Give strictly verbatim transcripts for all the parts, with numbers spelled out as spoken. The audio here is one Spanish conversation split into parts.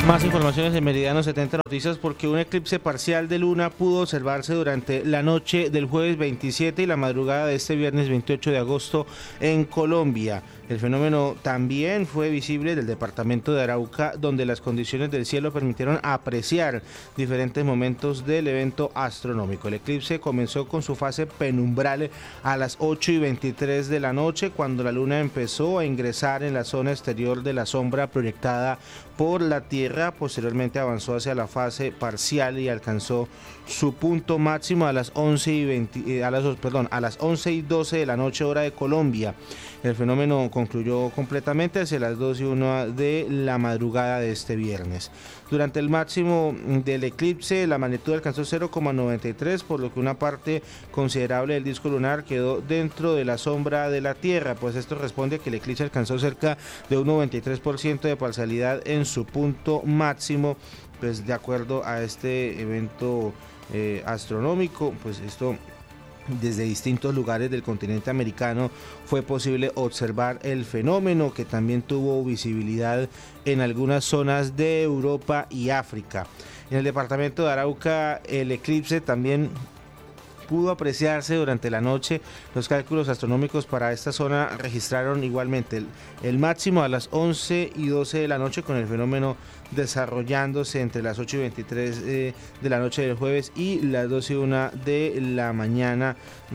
Más informaciones en Meridiano setenta Noticias, porque un eclipse parcial de luna pudo observarse durante la noche del jueves veintisiete y la madrugada de este viernes veintiocho de agosto en Colombia. El fenómeno también fue visible del departamento de Arauca, donde las condiciones del cielo permitieron apreciar diferentes momentos del evento astronómico. El eclipse comenzó con su fase penumbral a las ocho y veintitrés de la noche, cuando la luna empezó a ingresar en la zona exterior de la sombra proyectada por la Tierra. Posteriormente avanzó hacia la fase parcial y alcanzó su punto máximo a las once y veinte, a las, perdón, a las once y doce de la noche, hora de Colombia. El fenómeno concluyó completamente hacia las dos y una de la madrugada de este viernes. Durante el máximo del eclipse, la magnitud alcanzó cero coma noventa y tres, por lo que una parte considerable del disco lunar quedó dentro de la sombra de la Tierra, pues esto responde a que el eclipse alcanzó cerca de un noventa y tres por ciento de parcialidad en su punto máximo, pues de acuerdo a este evento eh, astronómico. Pues esto, desde distintos lugares del continente americano fue posible observar el fenómeno, que también tuvo visibilidad en algunas zonas de Europa y África. En el departamento de Arauca, el eclipse también pudo apreciarse durante la noche. Los cálculos astronómicos para esta zona registraron igualmente el, el máximo a las once y doce de la noche, con el fenómeno desarrollándose entre las ocho y veintitrés eh, de la noche del jueves y las doce y una de la mañana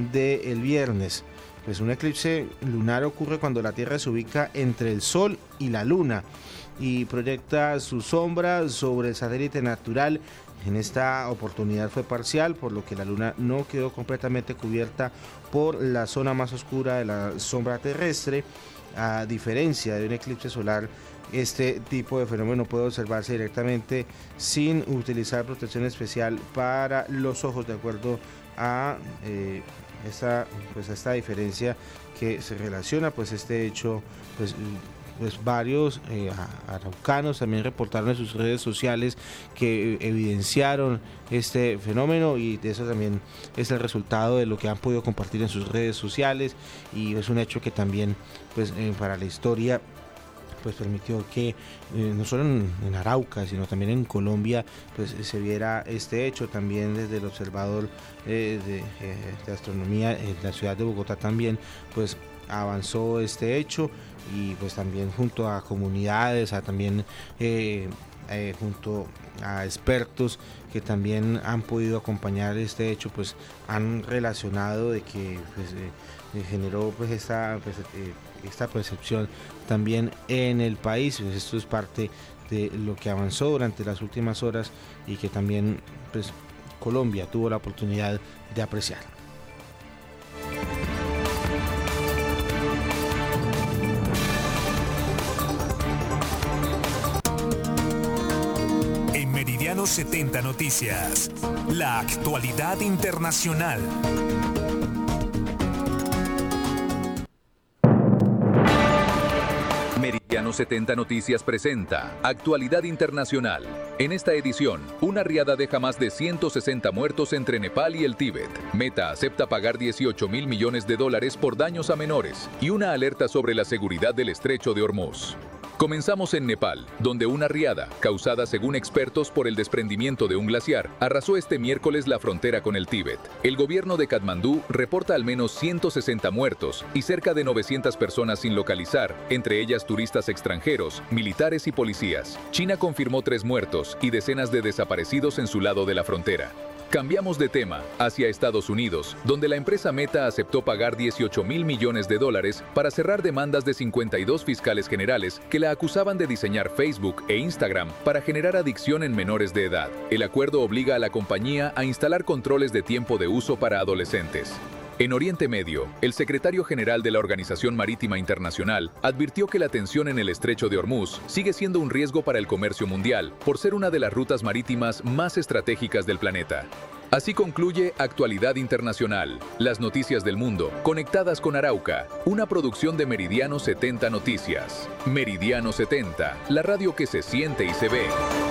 del viernes. Pues un eclipse lunar ocurre cuando la Tierra se ubica entre el Sol y la Luna y proyecta su sombra sobre el satélite natural. En esta oportunidad fue parcial, por lo que la luna no quedó completamente cubierta por la zona más oscura de la sombra terrestre. A diferencia de un eclipse solar, este tipo de fenómeno puede observarse directamente sin utilizar protección especial para los ojos, de acuerdo a eh, esta, pues, a esta diferencia que se relaciona pues este hecho. Pues, Pues varios eh, araucanos también reportaron en sus redes sociales que evidenciaron este fenómeno, y de eso también es el resultado de lo que han podido compartir en sus redes sociales, y es un hecho que también pues eh, para la historia pues permitió que eh, no solo en, en Arauca, sino también en Colombia pues se viera este hecho. También desde el observador eh, de, eh, de astronomía en la ciudad de Bogotá también pues avanzó este hecho, y pues también junto a comunidades, a también eh, eh, junto a expertos que también han podido acompañar este hecho, pues han relacionado de que pues, eh, generó pues esta, pues, eh, esta percepción también en el país. Pues esto es parte de lo que avanzó durante las últimas horas y que también pues Colombia tuvo la oportunidad de apreciar. setenta Noticias, la actualidad internacional. Meridiano setenta Noticias presenta Actualidad Internacional. En esta edición, una riada deja más de ciento sesenta muertos entre Nepal y el Tíbet. Meta acepta pagar dieciocho mil millones de dólares por daños a menores, y una alerta sobre la seguridad del estrecho de Hormuz. Comenzamos en Nepal, donde una riada, causada según expertos por el desprendimiento de un glaciar, arrasó este miércoles la frontera con el Tíbet. El gobierno de Katmandú reporta al menos ciento sesenta muertos y cerca de novecientas personas sin localizar, entre ellas turistas extranjeros, militares y policías. China confirmó tres muertos y decenas de desaparecidos en su lado de la frontera. Cambiamos de tema, hacia Estados Unidos, donde la empresa Meta aceptó pagar dieciocho mil millones de dólares para cerrar demandas de cincuenta y dos fiscales generales que la acusaban de diseñar Facebook e Instagram para generar adicción en menores de edad. El acuerdo obliga a la compañía a instalar controles de tiempo de uso para adolescentes. En Oriente Medio, el secretario general de la Organización Marítima Internacional advirtió que la tensión en el estrecho de Hormuz sigue siendo un riesgo para el comercio mundial por ser una de las rutas marítimas más estratégicas del planeta. Así concluye Actualidad Internacional, las noticias del mundo conectadas con Arauca, una producción de Meridiano setenta Noticias. Meridiano setenta, la radio que se siente y se ve.